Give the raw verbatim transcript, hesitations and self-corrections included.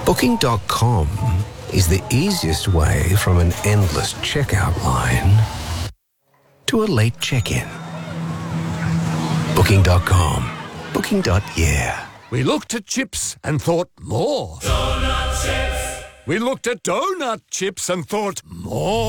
Booking dot com is the easiest way from an endless checkout line to a late check-in. Booking dot com. Booking. Yeah. We looked at chips and thought more. Donut chips. We looked at donut chips and thought more.